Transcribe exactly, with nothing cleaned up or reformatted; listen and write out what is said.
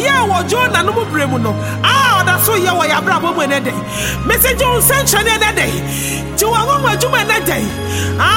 ya wo Jonah no bremu no ah da so ya wo ya bra bo mu ne dey message on send chane ne dey ti wo ngo adwuma ne dey